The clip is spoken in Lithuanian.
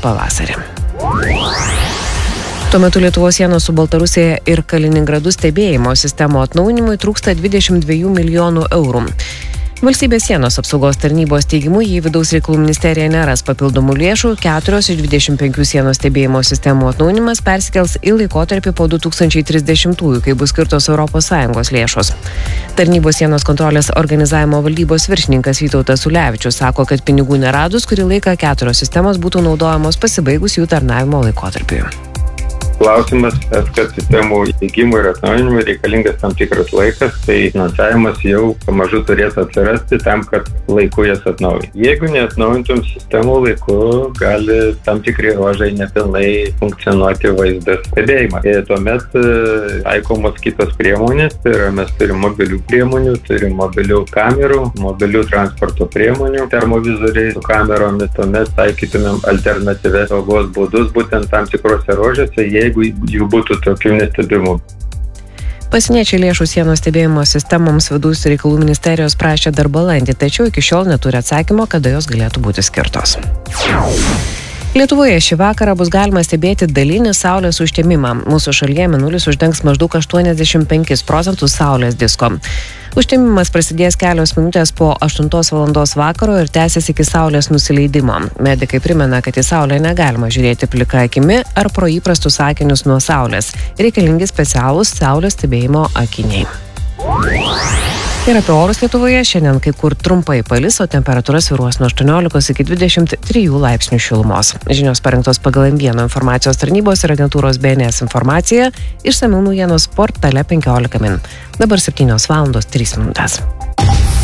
pavasarį. Tuo metu Lietuvos sienos su Baltarusija ir Kaliningradu stebėjimo sistemo atnaujinimui trūksta 22 milijonų eurų. Valstybės sienos apsaugos tarnybos teigimu, jei vidaus reikalų ministerija neras papildomų lėšų, 4 iš 25 sienos stebėjimo sistemų atnaujinimas persikels į laikotarpį po 2030-ųjų, kai bus skirtos ES lėšos. Tarnybos sienos kontrolės organizavimo valdybos viršininkas Vytautas Ulevičius sako, kad pinigų neradus, kurį laiką 4 sistemos būtų naudojamos pasibaigus jų tarnavimo laikotarpiui. Klausimas, kad sistemų įgimų ir atnaujinimui reikalingas tam tikras laikas, tai finansavimas jau pamažu turėtų atsirasti tam, kad laiku jas atnaujinti. Jeigu neatnaujintum sistemų laiku, gali tam tikri ruožai nepilnai funkcionuoti vaizdas stebėjimą. Ir tuomet taikomos kitos priemonės, tai yra mes turim mobilių priemonių, turim mobilių kamerų, mobilių transporto priemonių, termovizoriai su kameromis, tuomet taikytumėm alternatyvias saugos būdus būtent tam tikrose ruožuose, jeigu jų būtų tokių nestebimų. Pasieniečiai lėšų sienos stebėjimo sistemoms vidaus reikalų ministerijos prašė dar balandį, tačiau iki šiol neturi atsakymo, kada jos galėtų būti skirtos. Lietuvoje šį vakarą bus galima stebėti dalinį saulės užtemimą. Mūsų šalyje mėnulis uždengs maždaug 85% saulės disko. Užtemimas prasidės kelios minutės po 8 valandos vakaro ir tęsis iki saulės nusileidimo. Medikai primena, kad į saulę negalima žiūrėti plika akimi ar pro įprastus akinius nuo saulės. Reikalingi specialūs saulės stebėjimo akiniai. Ir apie orus Lietuvoje šiandien kai kur trumpai palis, o temperatūra svyruos nuo 18 iki 23 laipsnių šilumos. Žinios parengtos pagal M1 informacijos tarnybos ir agentūros BNS informacija, išsamių naujienos portale 15 min. Dabar 7:03 min.